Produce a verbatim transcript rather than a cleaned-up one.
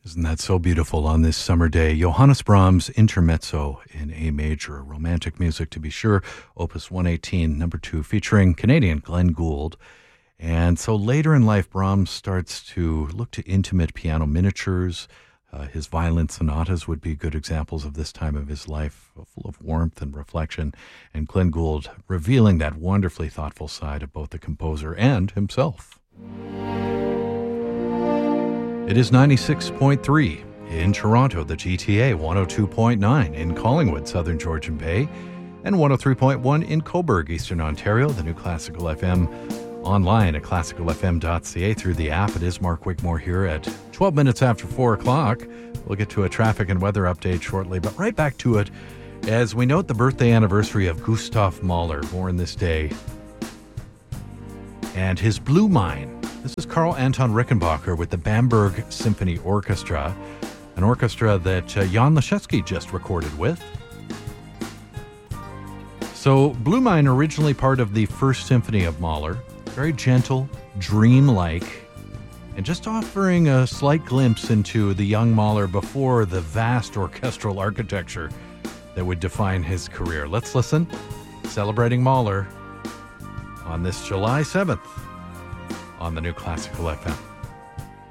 Isn't that so beautiful on this summer day? Johannes Brahms' Intermezzo in A major, romantic music to be sure, opus one eighteen, number two, featuring Canadian Glenn Gould. And so later in life, Brahms starts to look to intimate piano miniatures. Uh, his violin sonatas would be good examples of this time of his life, full of warmth and reflection. And Glenn Gould revealing that wonderfully thoughtful side of both the composer and himself. It is ninety-six point three in Toronto, the G T A, one oh two point nine in Collingwood, Southern Georgian Bay, and one oh three point one in Cobourg, Eastern Ontario, the new Classical F M online at classical f m dot c a through the app. It is Mark Wigmore here at twelve minutes after four o'clock. We'll get to a traffic and weather update shortly, but right back to it as we note the birthday anniversary of Gustav Mahler, born this day, and his Blue Mine. This is Karl Anton Rickenbacker with the Bamberg Symphony Orchestra, an orchestra that uh, Jan Leschewski just recorded with. So Blue Mine, originally part of the First Symphony of Mahler, very gentle, dreamlike, and just offering a slight glimpse into the young Mahler before the vast orchestral architecture that would define his career. Let's listen, celebrating Mahler on this July seventh on the new Classical F M.